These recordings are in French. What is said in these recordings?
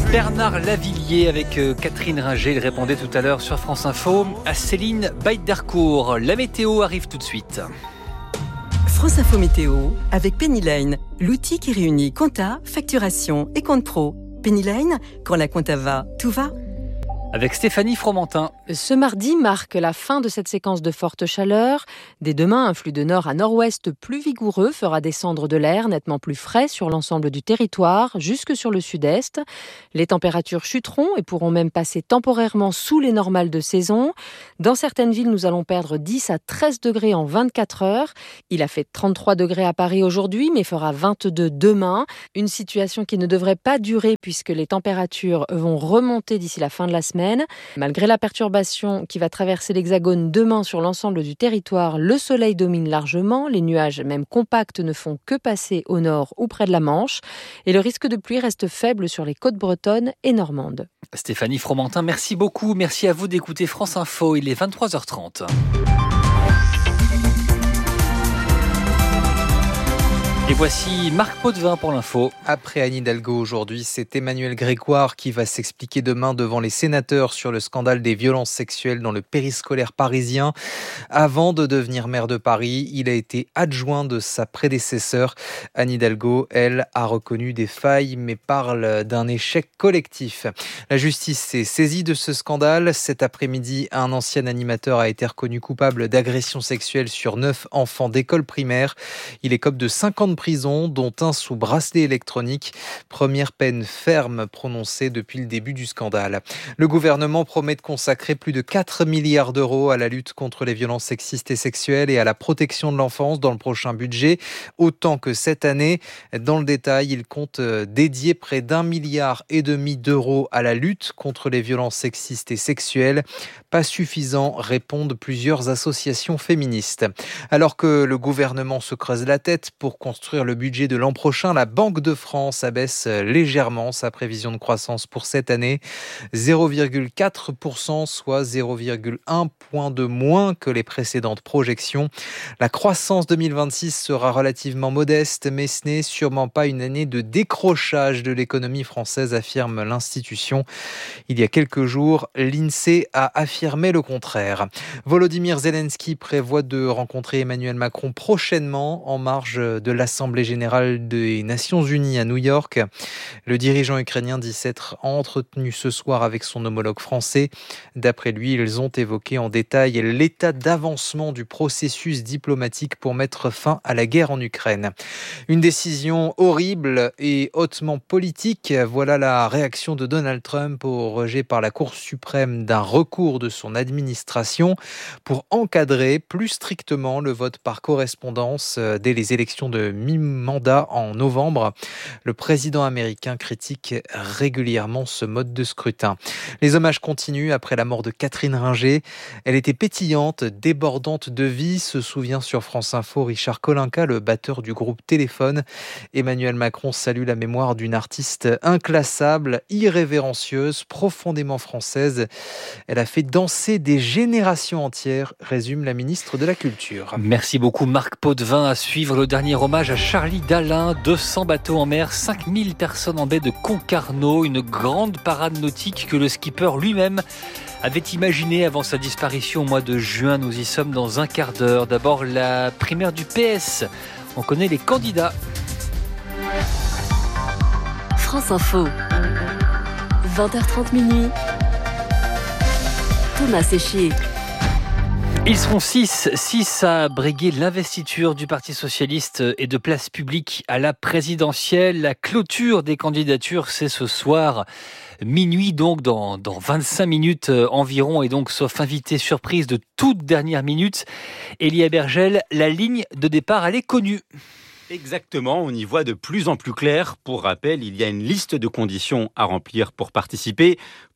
Bernard Lavillier avec Catherine Ringer, il répondait tout à l'heure sur France Info à Céline Baïdarcourt. La météo arrive tout de suite. France Info Météo avec Penny Lane, l'outil qui réunit compta, facturation et compte pro. Penny Lane, quand la compta va, tout va. Avec Stéphanie Fromentin. Ce mardi marque la fin de cette séquence de forte chaleur. Dès demain, un flux de nord à nord-ouest plus vigoureux fera descendre de l'air nettement plus frais sur l'ensemble du territoire, jusque sur le sud-est. Les températures chuteront et pourront même passer temporairement sous les normales de saison. Dans certaines villes, nous allons perdre 10 à 13 degrés en 24 heures. Il a fait 33 degrés à Paris aujourd'hui, mais fera 22 demain. Une situation qui ne devrait pas durer puisque les températures vont remonter d'ici la fin de la semaine. Malgré la perturbation qui va traverser l'Hexagone demain sur l'ensemble du territoire, le soleil domine largement. Les nuages, même compacts, ne font que passer au nord ou près de la Manche. Et le risque de pluie reste faible sur les côtes bretonnes et normandes. Stéphanie Fromentin, merci beaucoup. Merci à vous d'écouter France Info. Il est 23h30. Et voici Marc Potvin pour l'info. Après Anne Hidalgo aujourd'hui, c'est Emmanuel Grégoire qui va s'expliquer demain devant les sénateurs sur le scandale des violences sexuelles dans le périscolaire parisien. Avant de devenir maire de Paris, il a été adjoint de sa prédécesseur. Anne Hidalgo, elle, a reconnu des failles mais parle d'un échec collectif. La justice s'est saisie de ce scandale. Cet après-midi, un ancien animateur a été reconnu coupable d'agression sexuelle sur 9 enfants d'école primaire. Il écope de 5 ans de prison, dont un sous bracelet électronique. Première peine ferme prononcée depuis le début du scandale. Le gouvernement promet de consacrer plus de 4 milliards d'euros à la lutte contre les violences sexistes et sexuelles et à la protection de l'enfance dans le prochain budget, autant que cette année. Dans le détail, il compte dédier près d'1,5 milliard d'euros à la lutte contre les violences sexistes et sexuelles. Pas suffisant, répondent plusieurs associations féministes. Alors que le gouvernement se creuse la tête pour construire le budget de l'an prochain, la Banque de France abaisse légèrement sa prévision de croissance pour cette année. 0,4%, soit 0,1 point de moins que les précédentes projections. La croissance 2026 sera relativement modeste, mais ce n'est sûrement pas une année de décrochage de l'économie française, affirme l'institution. Il y a quelques jours, l'INSEE a affirmé le contraire. Volodymyr Zelensky prévoit de rencontrer Emmanuel Macron prochainement en marge de l'Assemblée générale des Nations Unies à New York. Le dirigeant ukrainien dit s'être entretenu ce soir avec son homologue français. D'après lui, ils ont évoqué en détail l'état d'avancement du processus diplomatique pour mettre fin à la guerre en Ukraine. Une décision horrible et hautement politique. Voilà la réaction de Donald Trump au rejet par la Cour suprême d'un recours de son administration pour encadrer plus strictement le vote par correspondance dès les élections de mi-mandat en novembre. Le président américain critique régulièrement ce mode de scrutin. Les hommages continuent après la mort de Catherine Ringer. Elle était pétillante, débordante de vie, se souvient sur France Info Richard Kolinka, le batteur du groupe Téléphone. Emmanuel Macron salue la mémoire d'une artiste inclassable, irrévérencieuse, profondément française. Elle a fait danser des générations entières, résume la ministre de la Culture. Merci beaucoup Marc Potvin. À suivre le dernier hommage à Charlie Dalin. 200 bateaux en mer, 5000 personnes en baie de Concarneau. Une grande parade nautique que le skipper lui-même avait imaginé avant sa disparition au mois de juin. Nous y sommes dans un quart d'heure. D'abord la primaire du PS. On connaît les candidats. France Info. 20h30 minuit. Thomas Séchier. Ils seront 6 à briguer l'investiture du Parti socialiste et de place publique à la présidentielle. La clôture des candidatures, c'est ce soir, minuit, donc dans 25 minutes environ. Et donc, sauf invité surprise de toute dernière minute, Elia Bergel, la ligne de départ, elle est connue. Exactement, on y voit de plus en plus clair. Pour rappel, il y a une liste de conditions à remplir pour participer.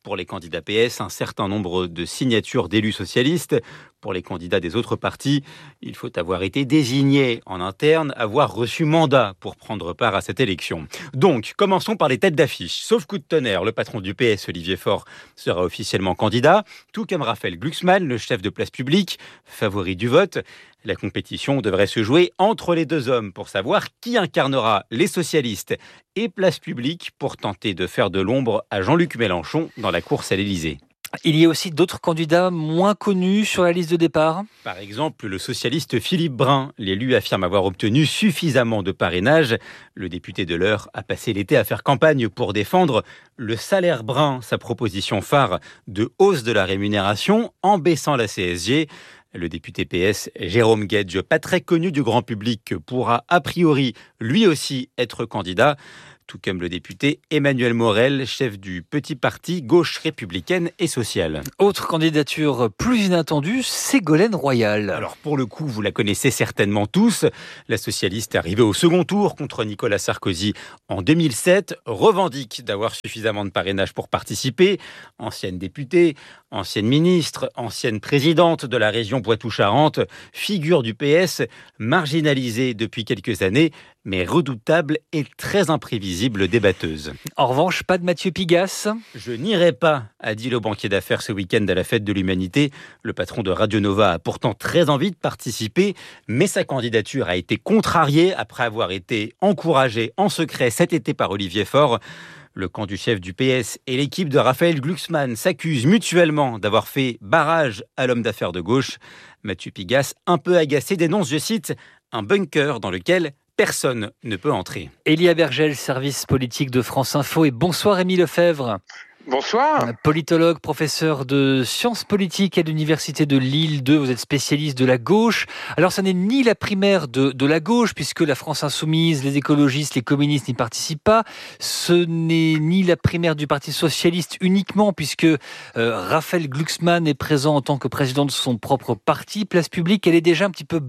Pour les candidats PS, un certain nombre de signatures d'élus socialistes. Pour les candidats des autres partis, il faut avoir été désigné en interne, avoir reçu mandat pour prendre part à cette élection. Donc, commençons par les têtes d'affiche. Sauf coup de tonnerre, le patron du PS, Olivier Faure, sera officiellement candidat, tout comme Raphaël Glucksmann, le chef de Place Publique, favori du vote. La compétition devrait se jouer entre les deux hommes pour savoir qui incarnera les socialistes et Place Publique pour tenter de faire de l'ombre à Jean-Luc Mélenchon dans la course à l'Élysée. Il y a aussi d'autres candidats moins connus sur la liste de départ. Par exemple, le socialiste Philippe Brun. L'élu affirme avoir obtenu suffisamment de parrainage. Le député de l'Eure a passé l'été à faire campagne pour défendre le salaire brun, sa proposition phare de hausse de la rémunération en baissant la CSG. Le député PS Jérôme Guedj, pas très connu du grand public, pourra a priori lui aussi être candidat. Tout comme le député Emmanuel Morel, chef du petit parti Gauche républicaine et sociale. Autre candidature plus inattendue, Ségolène Royal. Alors pour le coup, vous la connaissez certainement tous. La socialiste arrivée au second tour contre Nicolas Sarkozy en 2007 revendique d'avoir suffisamment de parrainage pour participer. Ancienne députée, ancienne ministre, ancienne présidente de la région Poitou-Charentes, figure du PS, marginalisée depuis quelques années, mais redoutable et très imprévisible débatteuse. En revanche, pas de Mathieu Pigasse. Je n'irai pas, a dit le banquier d'affaires ce week-end à la fête de l'Humanité. Le patron de Radio Nova a pourtant très envie de participer, mais sa candidature a été contrariée après avoir été encouragée en secret cet été par Olivier Faure. Le camp du chef du PS et l'équipe de Raphaël Glucksmann s'accusent mutuellement d'avoir fait barrage à l'homme d'affaires de gauche. Mathieu Pigasse, un peu agacé, dénonce, je cite, « un bunker dans lequel personne ne peut entrer ». Elia Bergel, service politique de France Info, et bonsoir Émile Lefebvre. Bonsoir. Politologue, professeur de sciences politiques à l'université de Lille 2, vous êtes spécialiste de la gauche. Alors ça n'est ni la primaire de la gauche, puisque la France Insoumise, les écologistes, les communistes n'y participent pas. Ce n'est ni la primaire du Parti Socialiste uniquement, puisque Raphaël Glucksmann est présent en tant que président de son propre parti. Place Publique, elle est déjà un petit peu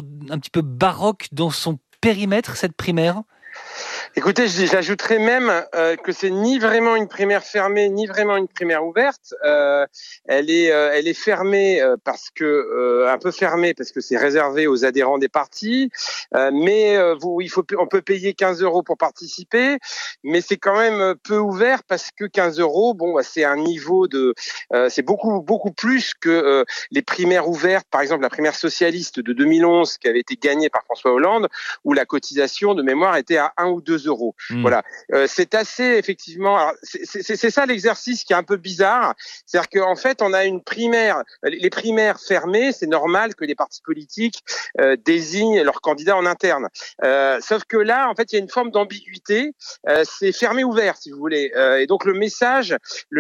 baroque dans son périmètre, cette primaire. Écoutez, j'ajouterais même que c'est ni vraiment une primaire fermée, ni vraiment une primaire ouverte. Elle est fermée un peu fermée parce que c'est réservé aux adhérents des partis. Mais on peut payer 15 € pour participer, mais c'est quand même peu ouvert parce que 15 €, c'est un niveau c'est beaucoup plus que les primaires ouvertes. Par exemple, la primaire socialiste de 2011 qui avait été gagnée par François Hollande, où la cotisation de mémoire était à 1 ou 2 €. Voilà, c'est assez effectivement. Alors, c'est ça l'exercice qui est un peu bizarre, c'est-à-dire qu'en fait on a une primaire, les primaires fermées, c'est normal que les partis politiques désignent leurs candidats en interne. Sauf que là, en fait, il y a une forme d'ambiguïté. C'est fermé ouvert, si vous voulez, et donc le message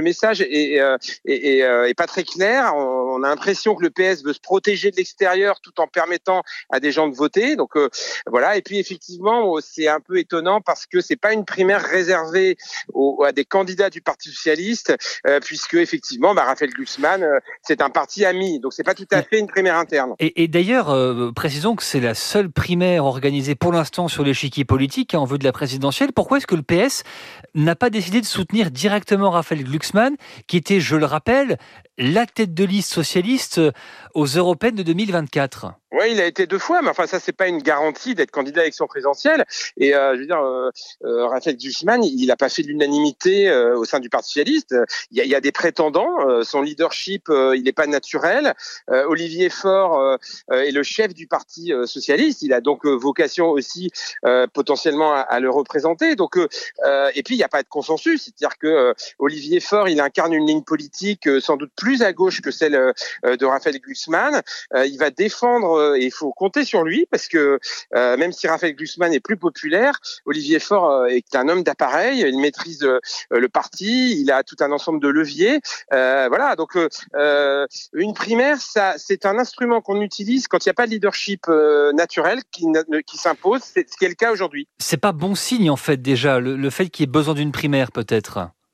est pas très clair. On a l'impression que le PS veut se protéger de l'extérieur tout en permettant à des gens de voter. Donc voilà. Et puis effectivement, c'est un peu étonnant parce que c'est pas une primaire réservée à des candidats du Parti socialiste, puisque effectivement, Raphaël Glucksmann, c'est un parti ami, donc c'est pas tout à fait une primaire interne. Et d'ailleurs, précisons que c'est la seule primaire organisée pour l'instant sur l'échiquier politique en vue de la présidentielle. Pourquoi est-ce que le PS n'a pas décidé de soutenir directement Raphaël Glucksmann, qui était, je le rappelle, la tête de liste socialiste aux européennes de 2024? Oui, il a été 2 fois, mais enfin ça c'est pas une garantie d'être candidat à l'élection présidentielle. Et je veux dire, Raphaël Glucksmann, il n'a pas fait de l'unanimité au sein du Parti socialiste. Il y a des prétendants. Son leadership, il n'est pas naturel. Olivier Faure est le chef du Parti socialiste. Il a donc vocation aussi potentiellement à le représenter. Donc et puis il n'y a pas de consensus. C'est-à-dire que Olivier Faure, il incarne une ligne politique sans doute plus à gauche que celle de Raphaël Glucksmann. Il va défendre, et il faut compter sur lui, parce que même si Raphaël Glucksmann est plus populaire, Olivier Faure est un homme d'appareil, il maîtrise le parti, il a tout un ensemble de leviers. Voilà, donc une primaire, c'est un instrument qu'on utilise quand il n'y a pas de leadership naturel qui s'impose, c'est ce qui est le cas aujourd'hui. C'est pas bon signe en fait déjà, le fait qu'il y ait besoin d'une primaire peut-être.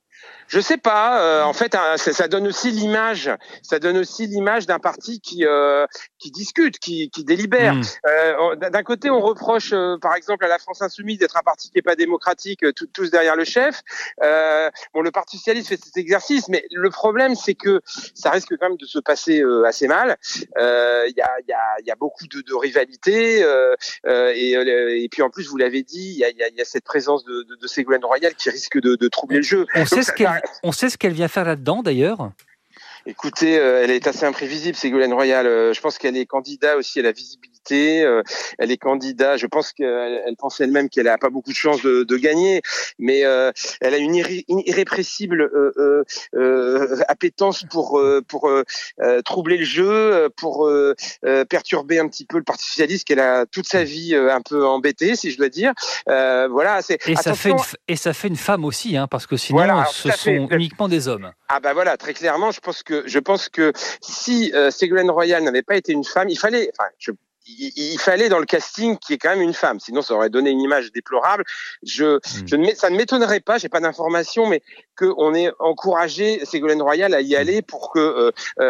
Je sais pas. En fait, ça donne aussi l'image. Ça donne aussi l'image d'un parti qui discute, qui délibère. D'un côté, on reproche, par exemple, à la France Insoumise d'être un parti qui est pas démocratique, tous derrière le chef. Le Parti socialiste fait cet exercice, mais le problème, c'est que ça risque quand même de se passer assez mal. Il y a beaucoup de rivalité, et puis en plus, vous l'avez dit, il y a cette présence de Ségolène Royal qui risque de troubler le jeu. On sait ce qu'elle vient faire là-dedans, d'ailleurs. Écoutez, elle est assez imprévisible, Ségolène Royal. Je pense qu'elle est candidat aussi à la visibilité. Elle est candidat. Je pense qu'elle pense elle-même qu'elle a pas beaucoup de chances de gagner, mais elle a une irrépressible appétence pour troubler le jeu, pour perturber un petit peu le Parti socialiste qu'elle a toute sa vie un peu embêté, si je dois dire. Voilà. Ça fait une femme aussi, hein, parce que sinon, ce sont uniquement des hommes. Ah bah voilà, très clairement, je pense que si Ségolène Royal n'avait pas été une femme, il fallait dans le casting qu'il y ait quand même une femme, sinon ça aurait donné une image déplorable. Ça ne m'étonnerait pas, j'ai pas d'informations, mais qu'on ait encouragé Ségolène Royal à y aller pour que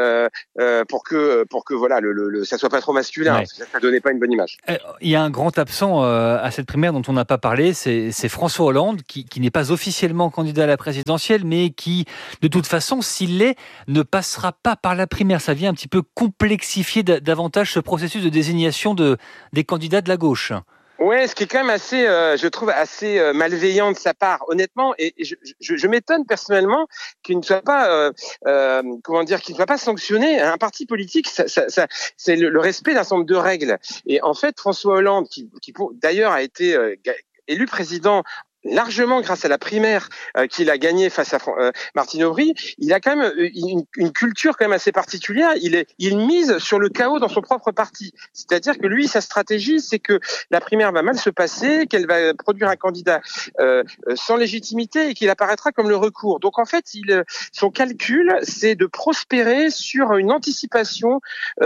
voilà, ça soit pas trop masculin, parce que ça donnait pas une bonne image. Il y a un grand absent à cette primaire dont on n'a pas parlé, c'est François Hollande, qui n'est pas officiellement candidat à la présidentielle, mais qui, de toute façon, s'il l'est, ne passera pas par la primaire. Ça vient un petit peu complexifier davantage ce processus de désignation des candidats de la gauche. Ouais, ce qui est quand même assez, je trouve assez malveillant de sa part, honnêtement. Et je m'étonne personnellement qu'il ne soit pas, qu'il ne soit pas sanctionné. Un parti politique, c'est le respect d'un certain nombre de règles. Et en fait, François Hollande, qui d'ailleurs a été élu président largement grâce à la primaire qu'il a gagnée face à Martine Aubry, il a quand même une culture quand même assez particulière. Il mise sur le chaos dans son propre parti. C'est-à-dire que lui, sa stratégie, c'est que la primaire va mal se passer, qu'elle va produire un candidat sans légitimité et qu'il apparaîtra comme le recours. Donc en fait, son calcul, c'est de prospérer sur une anticipation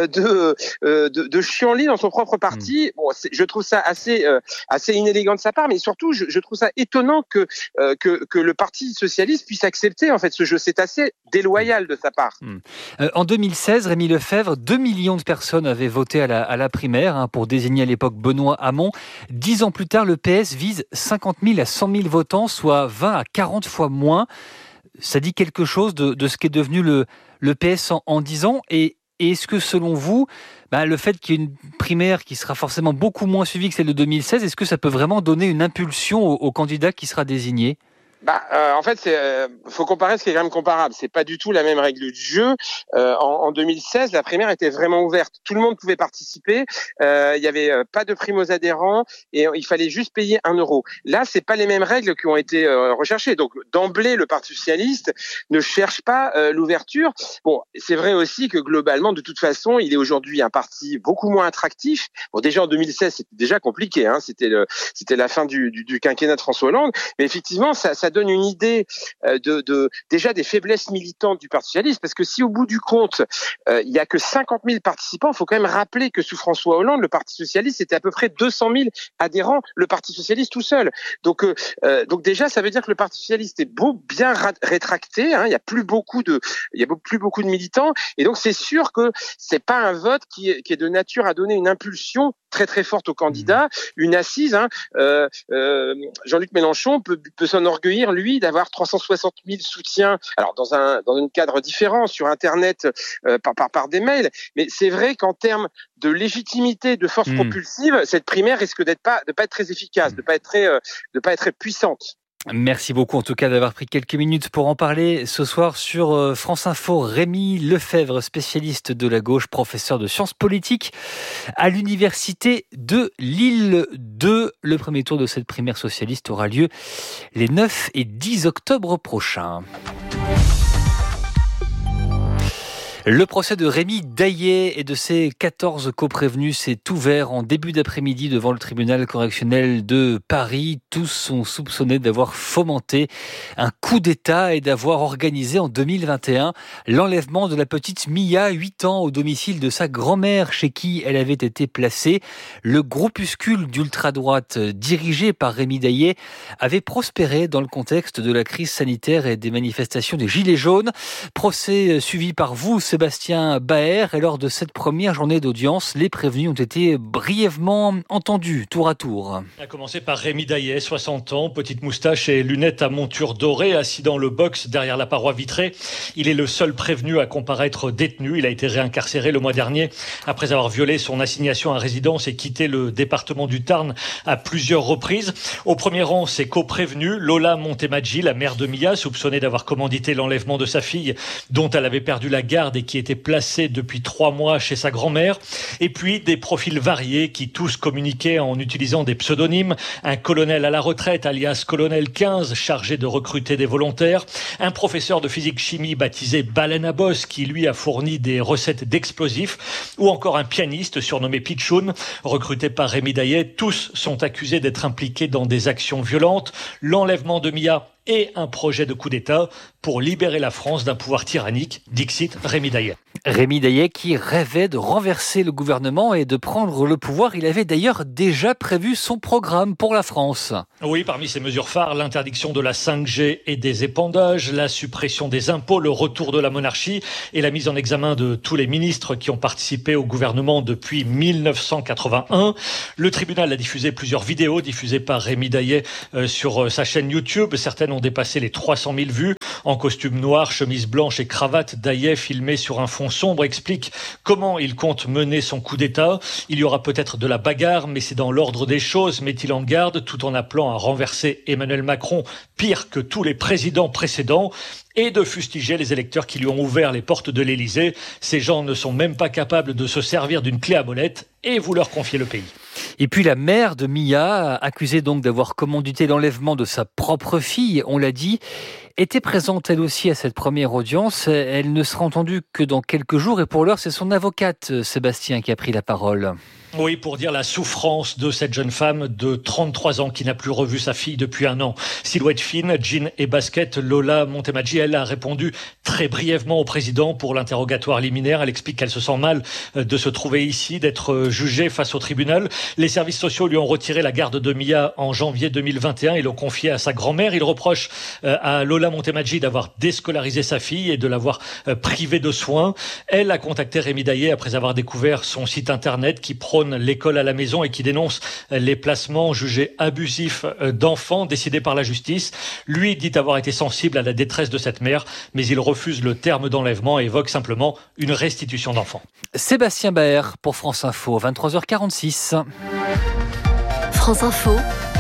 de chienlit dans son propre parti. Bon, je trouve ça assez inélégant de sa part, mais surtout, je trouve ça étonnant que le Parti socialiste puisse accepter en fait ce jeu. C'est assez déloyal de sa part. En 2016, Rémi Lefebvre, 2 millions de personnes avaient voté à la primaire pour désigner à l'époque Benoît Hamon. 10 ans plus tard, le PS vise 50 000 à 100 000 votants, soit 20 à 40 fois moins. Ça dit quelque chose de ce qu'est devenu le PS en 10 ans. Et est-ce que, selon vous, le fait qu'il y ait une primaire qui sera forcément beaucoup moins suivie que celle de 2016, est-ce que ça peut vraiment donner une impulsion au candidat qui sera désigné ? En fait, faut comparer ce qui est quand même comparable. C'est pas du tout la même règle du jeu. En 2016, la primaire était vraiment ouverte. Tout le monde pouvait participer. Il y avait pas de prime aux adhérents et il fallait juste payer 1 euro. Là, c'est pas les mêmes règles qui ont été recherchées. Donc, d'emblée, le Parti socialiste ne cherche pas l'ouverture. Bon, c'est vrai aussi que globalement, de toute façon, il est aujourd'hui un parti beaucoup moins attractif. Bon, déjà en 2016, c'était déjà compliqué. C'était la fin du quinquennat de François Hollande. Mais effectivement, ça donne une idée déjà des faiblesses militantes du Parti socialiste, parce que si au bout du compte il y a que 50 000 participants, il faut quand même rappeler que sous François Hollande, le Parti socialiste c'était à peu près 200 000 adhérents, le Parti socialiste tout seul. Donc déjà ça veut dire que le Parti socialiste est bien rétracté. Il y a plus beaucoup de militants, et donc c'est sûr que c'est pas un vote qui est de nature à donner une impulsion très très forte au candidat, une assise. Jean-Luc Mélenchon peut s'enorgueillir, lui, d'avoir 360 000 soutiens, alors dans un cadre différent, sur Internet, par des mails. Mais c'est vrai qu'en termes de légitimité, de force propulsive, cette primaire risque de pas être très efficace, de pas être très puissante. Merci beaucoup en tout cas d'avoir pris quelques minutes pour en parler ce soir sur France Info. Rémi Lefebvre, spécialiste de la gauche, professeur de sciences politiques à l'université de Lille 2. Le premier tour de cette primaire socialiste aura lieu les 9 et 10 octobre prochains. Le procès de Rémi Daillet et de ses 14 coprévenus s'est ouvert en début d'après-midi devant le tribunal correctionnel de Paris. Tous sont soupçonnés d'avoir fomenté un coup d'État et d'avoir organisé en 2021 l'enlèvement de la petite Mia, 8 ans, au domicile de sa grand-mère chez qui elle avait été placée. Le groupuscule d'ultra-droite dirigé par Rémi Daillet avait prospéré dans le contexte de la crise sanitaire et des manifestations des Gilets jaunes. Procès suivi par vous, Sébastien Baer, et lors de cette première journée d'audience, les prévenus ont été brièvement entendus, tour à tour. On a commencé par Rémi Daillet, 60 ans, petite moustache et lunettes à monture dorée, assis dans le box derrière la paroi vitrée. Il est le seul prévenu à comparaître détenu. Il a été réincarcéré le mois dernier après avoir violé son assignation à résidence et quitté le département du Tarn à plusieurs reprises. Au premier rang, ses coprévenus, Lola Montemaggi, la mère de Mia, soupçonnée d'avoir commandité l'enlèvement de sa fille, dont elle avait perdu la garde et qui était placée depuis 3 mois chez sa grand-mère. Et puis des profils variés qui tous communiquaient en utilisant des pseudonymes. Un colonel à la retraite, alias colonel 15, chargé de recruter des volontaires. Un professeur de physique-chimie baptisé Baleine à bosse qui lui a fourni des recettes d'explosifs. Ou encore un pianiste surnommé Pichoun, recruté par Rémi Daillet. Tous sont accusés d'être impliqués dans des actions violentes. L'enlèvement de Mia et un projet de coup d'État pour libérer la France d'un pouvoir tyrannique, dixit Rémi Daillet. Rémi Daillet qui rêvait de renverser le gouvernement et de prendre le pouvoir. Il avait d'ailleurs déjà prévu son programme pour la France. Oui, parmi ses mesures phares, l'interdiction de la 5G et des épandages, la suppression des impôts, le retour de la monarchie et la mise en examen de tous les ministres qui ont participé au gouvernement depuis 1981. Le tribunal a diffusé plusieurs vidéos diffusées par Rémi Daillet sur sa chaîne YouTube. Certaines ont dépassé les 300 000 vues. En costume noir, chemise blanche et cravate, Daillet, filmé sur un fond sombre, explique comment il compte mener son coup d'État. Il y aura peut-être de la bagarre, mais c'est dans l'ordre des choses, met-il en garde, tout en appelant à renverser Emmanuel Macron, pire que tous les présidents précédents, et de fustiger les électeurs qui lui ont ouvert les portes de l'Élysée. Ces gens ne sont même pas capables de se servir d'une clé à molette, et vous leur confiez le pays. Et puis la mère de Mia, accusée donc d'avoir commandité l'enlèvement de sa propre fille, on l'a dit, était présente elle aussi à cette première audience. Elle ne sera entendue que dans quelques jours et pour l'heure, c'est son avocate, Sébastien, qui a pris la parole. Oui, pour dire la souffrance de cette jeune femme de 33 ans qui n'a plus revu sa fille depuis 1 an. Silhouette fine, jean et basket, Lola Montemaggi, elle a répondu très brièvement au président pour l'interrogatoire liminaire. Elle explique qu'elle se sent mal de se trouver ici, d'être jugée face au tribunal. Les services sociaux lui ont retiré la garde de Mia en janvier 2021 et l'ont confiée à sa grand-mère. Il reproche à Lola Montemaggi d'avoir déscolarisé sa fille et de l'avoir privée de soins. Elle a contacté Rémi Daillet après avoir découvert son site internet qui prône l'école à la maison et qui dénonce les placements jugés abusifs d'enfants décidés par la justice. Lui dit avoir été sensible à la détresse de cette mère, mais il refuse le terme d'enlèvement et évoque simplement une restitution d'enfants. Sébastien Baer pour France Info, 23h46. France Info,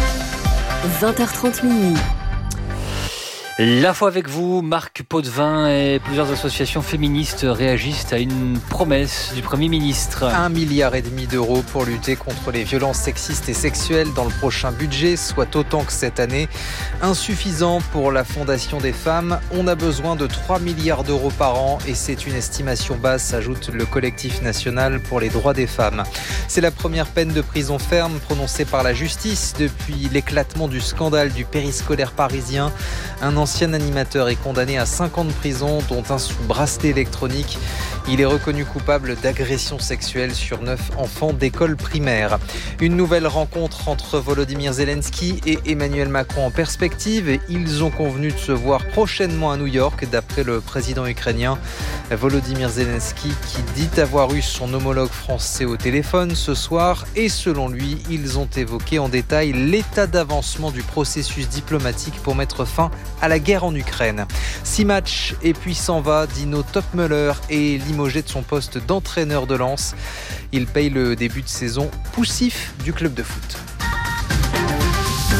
20h30 minuit. L'info avec vous, Marc Potvin, et plusieurs associations féministes réagissent à une promesse du Premier ministre. 1,5 milliard d'euros pour lutter contre les violences sexistes et sexuelles dans le prochain budget, soit autant que cette année. Insuffisant pour la Fondation des femmes. On a besoin de 3 milliards d'euros par an et c'est une estimation basse, ajoute le collectif national pour les droits des femmes. C'est la première peine de prison ferme prononcée par la justice depuis l'éclatement du scandale du périscolaire parisien. Un ancien animateur est condamné à 5 ans de prison, dont un sous bracelet électronique. Il est reconnu coupable d'agression sexuelle sur 9 enfants d'école primaire. Une nouvelle rencontre entre Volodymyr Zelensky et Emmanuel Macron en perspective. Ils ont convenu de se voir prochainement à New York, d'après le président ukrainien. Volodymyr Zelensky qui dit avoir eu son homologue français au téléphone ce soir. Et selon lui, ils ont évoqué en détail l'état d'avancement du processus diplomatique pour mettre fin à la guerre en Ukraine. 6 matchs et puis s'en va. Dino Topmöller est limogé de son poste d'entraîneur de Lens. Il paye le début de saison poussif du club de foot.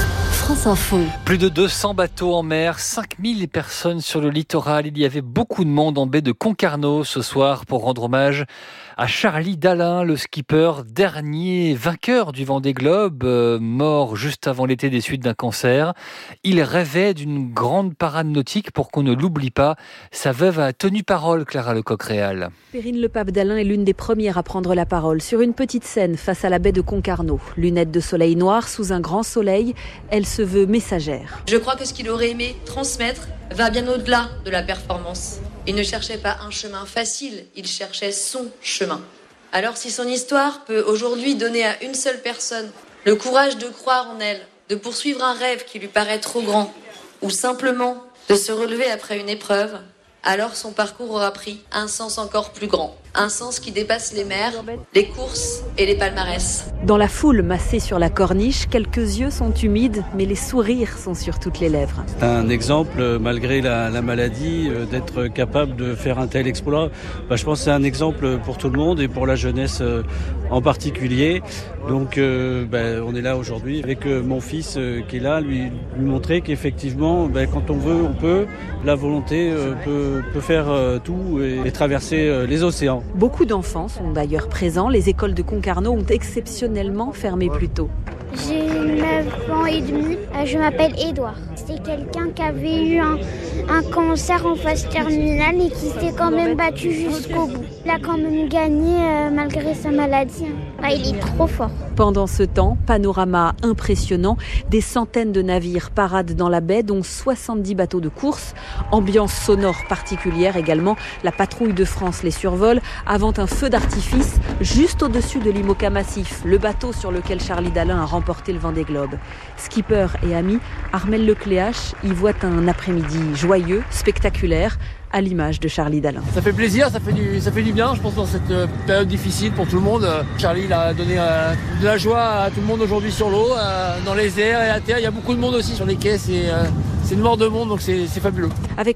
France Info. Plus de 200 bateaux en mer, 5000 personnes sur le littoral. Il y avait beaucoup de monde en baie de Concarneau ce soir pour rendre hommage à Charlie Dalin, le skipper, dernier vainqueur du Vendée Globe, mort juste avant l'été des suites d'un cancer. Il rêvait d'une grande parade nautique pour qu'on ne l'oublie pas. Sa veuve a tenu parole, Clara Lecoq-Réal. Perrine Le Pape Dalin est l'une des premières à prendre la parole sur une petite scène face à la baie de Concarneau. Lunettes de soleil noir sous un grand soleil, elle se veut messagère. Je crois que ce qu'il aurait aimé transmettre va bien au-delà de la performance. Il ne cherchait pas un chemin facile, il cherchait son chemin. Alors si son histoire peut aujourd'hui donner à une seule personne le courage de croire en elle, de poursuivre un rêve qui lui paraît trop grand, ou simplement de se relever après une épreuve, alors son parcours aura pris un sens encore plus grand. Un sens qui dépasse les mers, les courses et les palmarès. Dans la foule massée sur la corniche, quelques yeux sont humides, mais les sourires sont sur toutes les lèvres. C'est un exemple, malgré la maladie, d'être capable de faire un tel exploit. Je pense que c'est un exemple pour tout le monde et pour la jeunesse en particulier. Donc on est là aujourd'hui avec mon fils qui est là, lui montrer qu'effectivement, quand on veut, on peut. La volonté peut faire tout et traverser les océans. Beaucoup d'enfants sont d'ailleurs présents. Les écoles de Concarneau ont exceptionnellement fermé plus tôt. J'ai 9 ans et demi, je m'appelle Édouard. C'est quelqu'un qui avait eu un cancer en phase terminale et qui s'est quand même battu jusqu'au bout. Il a quand même gagné malgré sa maladie. Il est trop fort. Pendant ce temps, panorama impressionnant, des centaines de navires paradent dans la baie, dont 70 bateaux de course. Ambiance sonore particulière également, la patrouille de France les survole avant un feu d'artifice juste au-dessus de l'IMOCA Massif, le bateau sur lequel Charlie Dalin a remporté le Vendée Globe. Skipper et ami, Armel Lecléache y voit un après-midi joyeux, spectaculaire, à l'image de Charlie Dalin. Ça fait plaisir, ça fait du bien, je pense, dans cette période difficile pour tout le monde. Charlie il a donné de la joie à tout le monde aujourd'hui sur l'eau, dans les airs et à terre. Il y a beaucoup de monde aussi sur les quais, c'est une mort de monde, donc c'est fabuleux. Avec